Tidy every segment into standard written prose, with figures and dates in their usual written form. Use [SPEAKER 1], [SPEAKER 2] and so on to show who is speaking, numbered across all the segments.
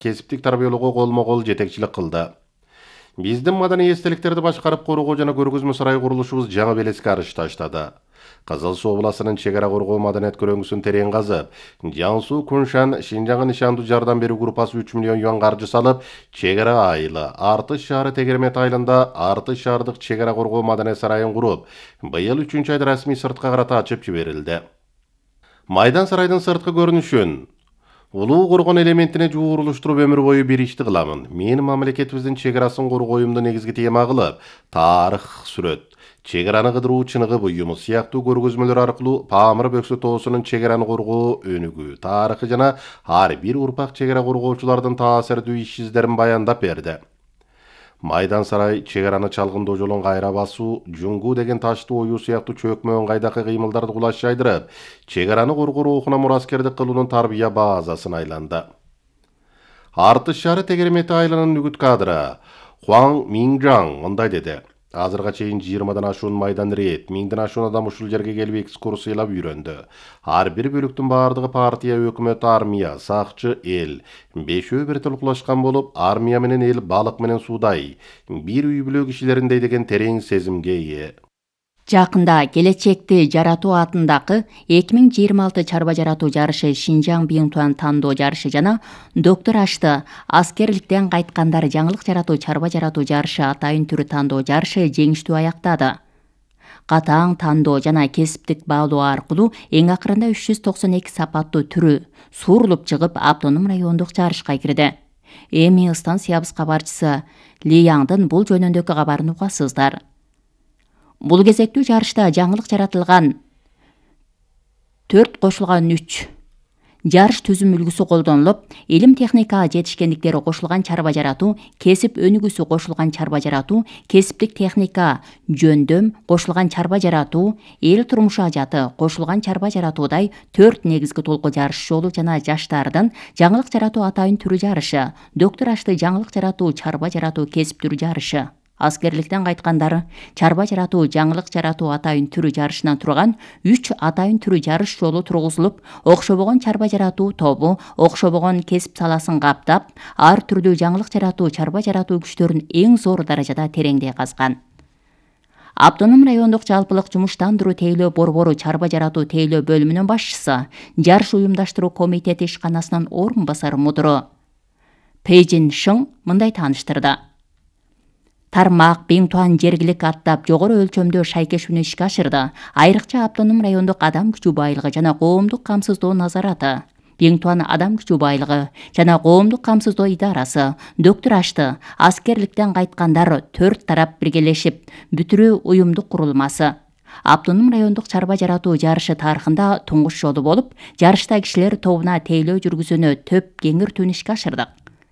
[SPEAKER 1] кесиптик тарбиялоого колмо-кол жетекчилик кылды. Биздин маданий эстеликтерди башкарып коргоо жана көргөзмө сарай курулушубуз жаңы белеске арыш таштады. Кызыл Суу областынын чегара коргоо маданият көрөңгүсүн терең казып, Жаңсу Куншан Шинжаңга нишандуу жардам берүү группасы 3 миллион юан каржы салып, чегара айылы Артыш шаары Тегеремет айылында Артыш шаардык чегара коргоо маданият сарайын куруп, быйыл 3-айда расмий сыртка карата ачып жиберилди. Майдан сарайдын сырткы көрүнүшүн улуу коргон элементине жуурулуштуруп өмүр бою бир ишти кыламын. Мен мамлекетибиздин чегарасын коргоюмду негизги тема кылып, тарых сүрөт, чегараны кыдыруу чыныгы буюму сыяктуу көргөзмөлөр аркылуу Памыр Бөксө тоосунун чегараны коргоо өнүгүү тарыхы жана ар бир урпак чегара коргоочулардын таасирдүү иш издерин баяндап берди. Майдан сарай чегараны чалгындоо жолун кайра басуу, жуңгуу деген таштуу оюу сыяктуу чөкмө ыңгайдакы кыймылдарды кулаш жайдырып, чегараны коргоо рухуна мураскердик кылуунун тарбия базасын айланды. Артыш шаары Тегеремет айылынын үгүт кадры Хуаң Минжаң мындай деди. Азырга чейин 20-дан ашуун майдан рейд, 1000ден ашуун адам ушул жерге келип экскурсиялап үйрөндү. Ар бир бөлүктүн баардыгы партия, өкмөт, армия, сакчы, эл. 5-өө бир толкулашкан болуп, армия менен эл балык менен суудай, бир үй бүлө кишилериндей деген терең сезимге ээ.
[SPEAKER 2] Жакында келечекти жаратуу атындагы 2026 чарба жаратуу жарышы Шинжаң Биңтуан тандоо жарышы жана доктор Ашты аскерликтен кайткандар жаңылык жаратуу чарба жаратуу жарышы атайын түрү тандоо жарышы жеңиштүү аяктады. Катаң тандоо жана кесиптик баалоо аркылуу эң акырында 392 сапаттуу түрү суурулуп чыгып автоном райондук жарышка кирди. Эми станциябыз кабарчысы Ли Яңдын бул жөнүндөгү кабарын угасыздар. Бул кезектүү жарышта жаңылык жаратылган 4 кошулган 3 жарыш түзүм үлгүсү колдонулуп, илим техника жетишкендиктери кошулган чарба жаратуу, кесип өнүгүүсү кошулган чарба жаратуу, кесиптик техника жөндөм кошулган чарба жаратуу, эл турмушу ажаты кошулган чарба жаратуудай 4 негизги толку жарыш жолу жана жаштардын жаңылык жаратуу атайын түрү жарышы, доктор Ашты жаңылык жаратуу чарба жаратуу кесип түрү жарышы, аскерликтен кайткандар чарба жаратуу жаңылык жаратуу атайын түрү жарышынан турган 3 атайын түрү жарыш жолу тургузулуп, окшобогон чарба жаратуу тобу окшобогон кесип саласын каптап, ар түрдүү жаңылык жаратуу чарба жаратуу күчтөрүн эң зор даражада тереңдей казган. Автоном райондук жалпылык жумуштандыруу тейлөө борбору чарба жаратуу тейлөө бөлүмүнүн башчысы, жарыш уюмдаштыруу комитети ишканасынын орун басары мудуру Пейжин Шың мындай тааныштырды. Тармак Биңтуан жергилик аттап жогору өлчөмдө шайкешүүнү ишке ашырды. Айрыкча автоном райондук адам күчү байлыгы жана коомдук камсыздоо назараты, Биңтуан адам күчү байлыгы жана коомдук камсыздоо идарасы, доктор Ашты аскерликтен кайткандар 4 тарап биргелешип бүтүрүү уюмдук курулмасы. Автоном райондук чарба жаратуу жарышы тарыхында туңгуч жолу болуп, жарышта кишилер тобуна тейлөө жүргүзүүнү төп кеңиртүүнү ишке ашырдык.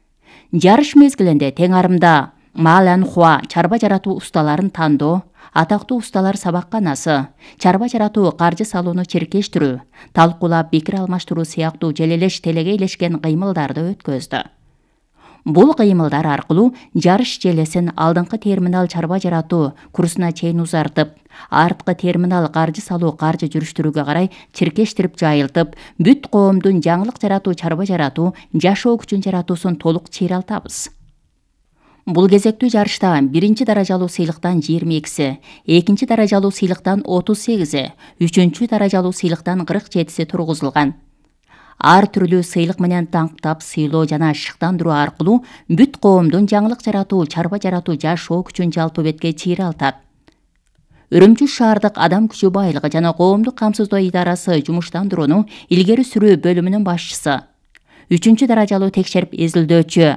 [SPEAKER 2] Жарыш мезгилинде тең арымда Малан Хуа чарба жаратуу усталарын тандоо, атактуу усталар сабакканасы, чарба жаратуу каржы салууну чиркештирүү, талкуулап пикир алмаштыруу сыяктуу желелеш телегейлешкен кыймылдарды өткөздү. Бул кыймылдар аркылуу жарыш желесин алдыңкы терминал чарба жаратуу курсуна чейин узартып, арткы терминал каржы салуу каржы жүрүштүрүүгө карай чиркештирип жайылтып, бүт коомдун жаңылык жаратуу чарба жаратуу жашоо күчүн жаратуусун толук чыйралтабыз. Бул кезектүү жарышта 1-чи даражалуу сыйлыктан 22-си, 2-чи даражалуу сыйлыктан 38-и, 3-чү даражалуу сыйлыктан 47-си тургузулган. Ар түрлүү сыйлык менен таңктап сыйлоо жана шыктандыруу аркылуу бүт коомдун жаңылык жаратуу чарба жаратуу жашоо күчүн жалпы бетке чыйралтат. Үрүмчү шаардык адам күчү байлыгы жана коомдук камсыздоо идарасы жумуштандырууну илгери сүрүү бөлүмүнүн башчысы, 3-чү даражалуу текшерип изилдөөчү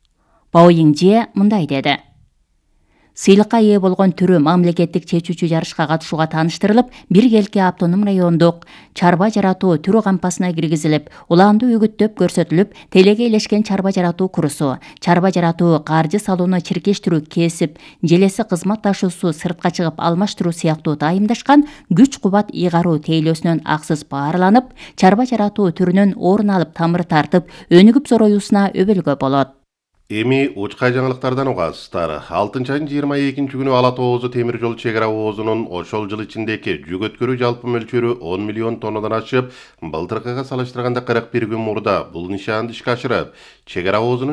[SPEAKER 2] Паоиңже мындай деди. Сыйлыкка ээ болгон түрү мамлекеттик чечүүчү жарышка катышууга тааныштырылып, бир келки автоном райондук чарба жаратуу түрү кампасына киргизилип, улаандуу үгүттөп көрсөтүлүп, телегейлешкен чарба жаратуу курсу, чарба жаратуу каржы салууну чиркештирүү кесип, желеси кызмат ташуусу сыртка чыгып алмаштыруу сыяктуу дайымдашкан күч кубат ыйгаруу тейлөөсүнөн аксыз баарланып, чарба жаратуу түрүнүн орун алып тамыры тартып, өнүгүп зороюусуна өбөлгө болот.
[SPEAKER 1] Эми учкай жаңылыктардан угасыздар. 6-айдын 22-нчи күнү Ала Тоозу темир жол чегара оозунун ошол жыл ичиндеги жүк өткөрүү жалпы мөлчөрү 10 миллион тоннадан ашып, былтыркыга салыштырганда 41 күн мурда бул нишаанды ишке ашырып, чегара оозунун